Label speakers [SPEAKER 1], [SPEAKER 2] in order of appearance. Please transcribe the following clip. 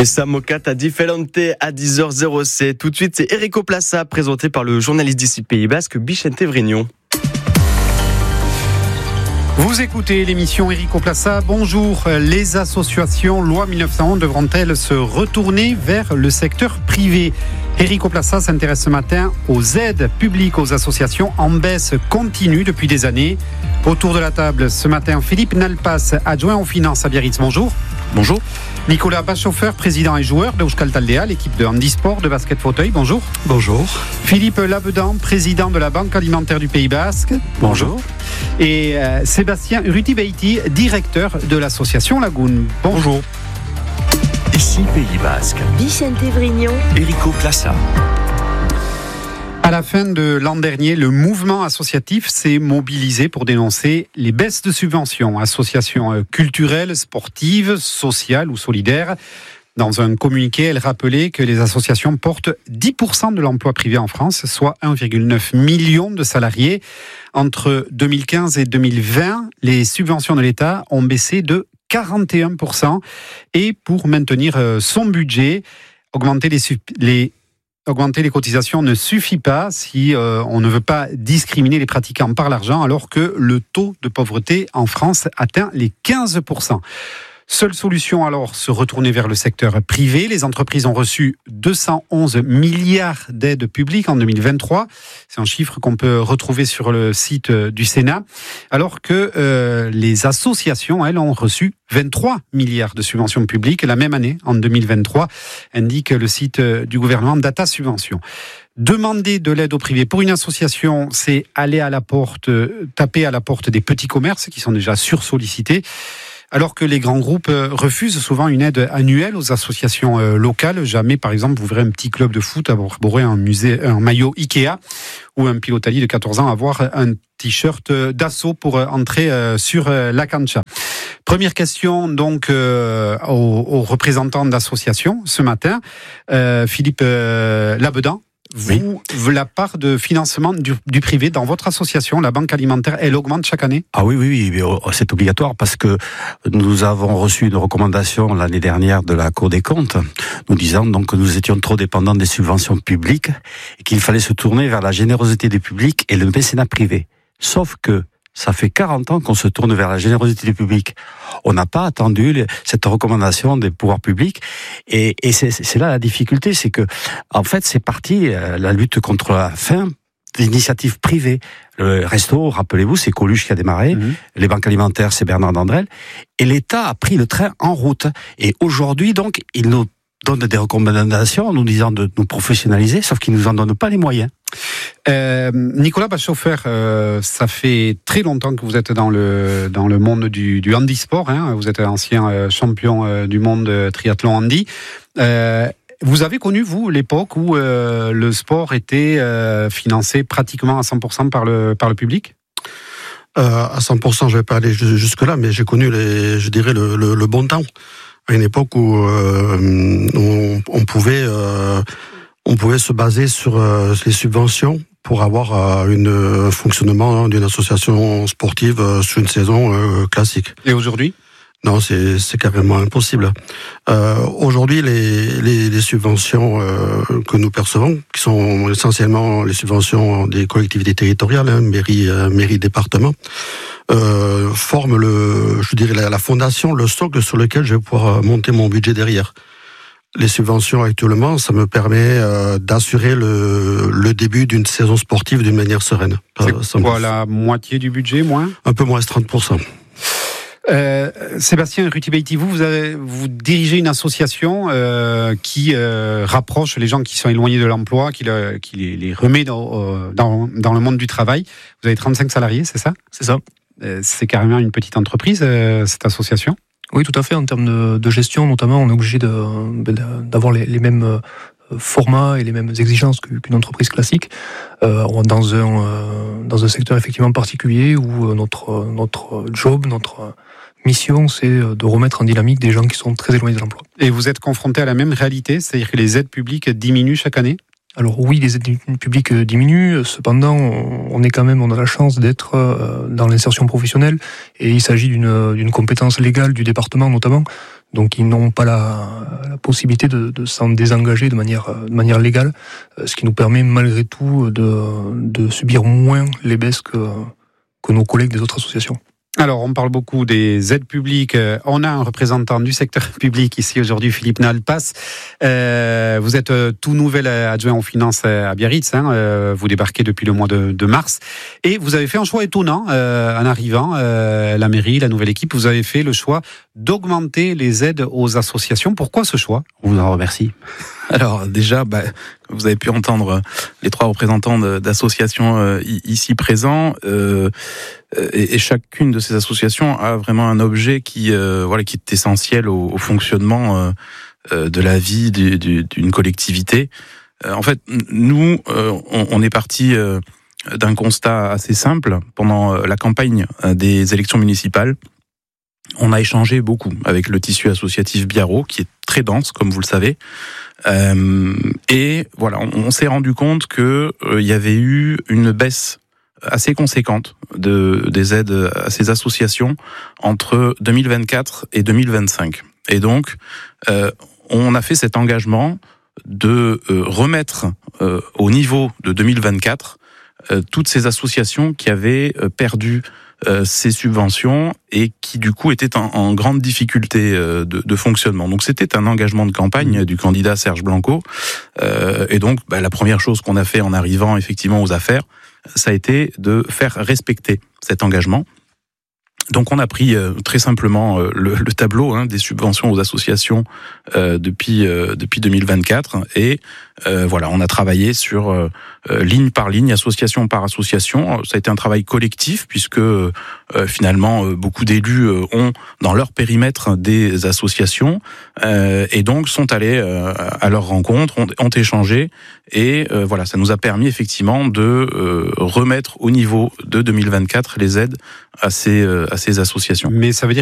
[SPEAKER 1] Essa Moccata Differente à 10h07. Tout de suite, c'est Enrico Plaça, présenté par le journaliste d'ici Pays Basque, Bichente Vrignon.
[SPEAKER 2] Vous écoutez l'émission Enrico Plaça. Bonjour. Les associations loi 1901 devront-elles se retourner vers le secteur privé ? Enrico Plaça s'intéresse ce matin aux aides publiques aux associations en baisse continue depuis des années. Autour de la table ce matin, Philippe Nalpas, adjoint aux finances à Biarritz. Bonjour.
[SPEAKER 3] Bonjour.
[SPEAKER 2] Nicolas Bachauffeur, président et joueur d'Euskal Taldea, l'équipe de handisport de basket fauteuil. Bonjour.
[SPEAKER 3] Bonjour.
[SPEAKER 2] Philippe Labedan, président de la Banque alimentaire du Pays Basque.
[SPEAKER 3] Bonjour.
[SPEAKER 2] Et Sébastien Urutibeiti, directeur de l'association Lagoon.
[SPEAKER 3] Bonjour.
[SPEAKER 4] Ici Pays Basque.
[SPEAKER 5] Bichente Vrignon.
[SPEAKER 4] Enrico Plaça.
[SPEAKER 2] À la fin de l'an dernier, le mouvement associatif s'est mobilisé pour dénoncer les baisses de subventions. Associations culturelles, sportives, sociales ou solidaires. Dans un communiqué, elle rappelait que les associations portent 10% de l'emploi privé en France, soit 1,9 million de salariés. Entre 2015 et 2020, les subventions de l'État ont baissé de 41%. Et pour maintenir son budget, augmenter les cotisations ne suffit pas si on ne veut pas discriminer les pratiquants par l'argent, alors que le taux de pauvreté en France atteint les 15%. Seule solution alors, se retourner vers le secteur privé. Les entreprises ont reçu 211 milliards d'aides publiques en 2023. C'est un chiffre qu'on peut retrouver sur le site du Sénat. Alors que les associations, elles, ont reçu 23 milliards de subventions publiques la même année, en 2023, indique le site du gouvernement Data Subventions. Demander de l'aide au privé pour une association, c'est aller à la porte, taper à la porte des petits commerces qui sont déjà sursollicités. Alors que les grands groupes refusent souvent une aide annuelle aux associations locales. Jamais, par exemple, vous verrez un petit club de foot arborer un maillot Ikea ou un pilotalier de 14 ans avoir un t-shirt d'assaut pour entrer sur la cancha. Première question donc aux représentants d'associations ce matin. Philippe Labedan. Vous, la part de financement du privé dans votre association, la Banque alimentaire, elle augmente chaque année ?
[SPEAKER 3] Ah oui, c'est obligatoire parce que nous avons reçu une recommandation l'année dernière de la Cour des comptes, nous disant donc que nous étions trop dépendants des subventions publiques et qu'il fallait se tourner vers la générosité du public et le mécénat privé. Sauf que ça fait 40 ans qu'on se tourne vers la générosité du public. On n'a pas attendu cette recommandation des pouvoirs publics. Et c'est là la difficulté, c'est que, en fait, c'est parti, la lutte contre la faim, d'initiatives privées. Le resto, rappelez-vous, c'est Coluche qui a démarré. Les banques alimentaires, c'est Bernard Dandrel. Et l'État a pris le train en route. Et aujourd'hui, donc, il nous donne des recommandations en nous disant de nous professionnaliser, sauf qu'il ne nous en donne pas les moyens.
[SPEAKER 2] Nicolas Bachauffeur, ça fait très longtemps que vous êtes dans le monde du handisport. Vous êtes ancien champion du monde triathlon handi. Vous avez connu, vous, l'époque où le sport était financé pratiquement à 100% par le public ?
[SPEAKER 6] À 100%, je vais pas aller jusque-là, mais j'ai connu le bon temps. À une époque où on pouvait se baser sur les subventions pour avoir un fonctionnement d'une association sportive sur une saison classique.
[SPEAKER 2] Et aujourd'hui ?
[SPEAKER 6] Non, c'est carrément impossible. Aujourd'hui, les subventions que nous percevons, qui sont essentiellement les subventions des collectivités territoriales, mairie, département, forment la fondation, le socle sur lequel je vais pouvoir monter mon budget derrière. Les subventions actuellement, ça me permet d'assurer le début d'une saison sportive d'une manière sereine.
[SPEAKER 2] C'est quoi, la moitié du budget, moins ?
[SPEAKER 6] Un peu moins, 30%.
[SPEAKER 2] Sébastien Urutibeiti, vous dirigez une association qui rapproche les gens qui sont éloignés de l'emploi, qui les remet dans le monde du travail. Vous avez 35 salariés, c'est ça ?
[SPEAKER 7] C'est ça.
[SPEAKER 2] C'est carrément une petite entreprise, cette association ?
[SPEAKER 7] Oui, tout à fait. En termes de gestion, notamment, on est obligé d'avoir les mêmes formats et les mêmes exigences qu'une entreprise classique dans un secteur effectivement particulier où notre job, notre mission, c'est de remettre en dynamique des gens qui sont très éloignés de l'emploi.
[SPEAKER 2] Et vous êtes confronté à la même réalité, c'est-à-dire que les aides publiques diminuent chaque année ?
[SPEAKER 7] Alors oui, les aides publiques diminuent, cependant on a la chance d'être dans l'insertion professionnelle et il s'agit d'une compétence légale du département notamment, Donc ils n'ont pas la possibilité de s'en désengager de manière légale, ce qui nous permet malgré tout de subir moins les baisses que nos collègues des autres associations.
[SPEAKER 2] Alors, on parle beaucoup des aides publiques. On a un représentant du secteur public ici aujourd'hui, Philippe Nalpas. Vous êtes tout nouvel adjoint aux finances à Biarritz. Vous débarquez depuis le mois de mars. Et vous avez fait un choix étonnant en arrivant. La mairie, la nouvelle équipe, vous avez fait le choix d'augmenter les aides aux associations. Pourquoi ce choix ?
[SPEAKER 3] On vous en remercie.
[SPEAKER 5] Alors déjà, vous avez pu entendre les trois représentants d'associations ici présents, et chacune de ces associations a vraiment un objet qui est essentiel au fonctionnement de la vie d'une collectivité. En fait, nous, on est parti d'un constat assez simple pendant la campagne des élections municipales. On a échangé beaucoup avec le tissu associatif biarrot, qui est très dense, comme vous le savez. Et voilà, on s'est rendu compte que il y avait eu une baisse assez conséquente des aides à ces associations entre 2024 et 2025. Et donc, on a fait cet engagement de remettre au niveau de 2024 toutes ces associations qui avaient perdu ces subventions et qui du coup étaient en grande difficulté de fonctionnement. Donc c'était un engagement de campagne du candidat Serge Blanco, et donc la première chose qu'on a fait en arrivant effectivement aux affaires, ça a été de faire respecter cet engagement. Donc on a pris très simplement le tableau des subventions aux associations depuis 2024 et on a travaillé sur ligne par ligne, association par association. Ça a été un travail collectif puisque finalement beaucoup d'élus ont dans leur périmètre des associations et donc sont allés à leur rencontre, ont échangé et ça nous a permis effectivement de remettre au niveau de 2024 les aides à ces associations.
[SPEAKER 2] Mais ça veut dire